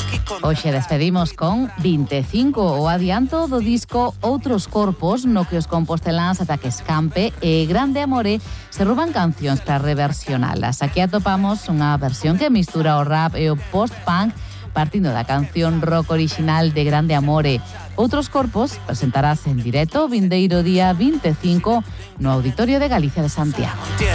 Hoxe despedimos con 25 o adianto do disco Outros Corpos, no que os composteláns Ataque Escampe e Grande Amore se rouban cancións para reversionalas. Aquí atopamos unha versión que mistura o rap e o post-punk partindo da canción rock original de Grande Amore. Outros Corpos presentarase en directo vindeiro día 25 no Auditorio de Galicia de Santiago.